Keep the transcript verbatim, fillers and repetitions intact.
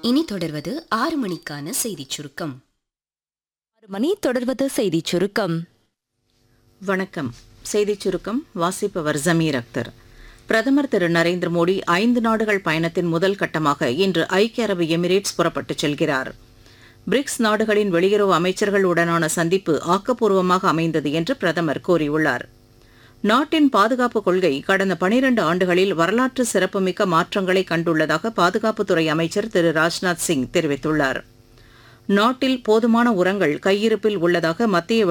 இனி தொடர்வது ஆறு மணிக்கான செய்திச் சுருக்கம். ஆறு மணி தொடர்வது செய்திச் சுருக்கம். வணக்கம். செய்திச் சுருக்கம் வாசிப்பவர் ஜமீர் அக்தர். பிரதமர் திரு நரேந்திர மோடி ஐந்து நாடுகள் பயணத்தின் முதல் கட்டமாக இன்று ஐக்கிய அரபு எமிரேட்ஸ் புறப்பட்டுச் செல்கிறார். பிரிக்ஸ் நாடுகளின் வெளியுறவு அமைச்சர்களுடனான சந்திப்பு ஆக்கப்பூர்வமாக அமைந்தது என்று பிரதமர் கூறியுள்ளார். நாட்டின் பாதுகாப்பு கொள்கை கடந்த பனிரண்டு ஆண்டுகளில் வரலாற்று சிறப்புமிக்க மாற்றங்களை கண்டுள்ளதாக பாதுகாப்புத்துறை அமைச்சர் திரு ராஜ்நாத் சிங் தெரிவித்துள்ளார். நாட்டில் போதுமான உரங்கள் கையிருப்பில் உள்ளதாக மத்திய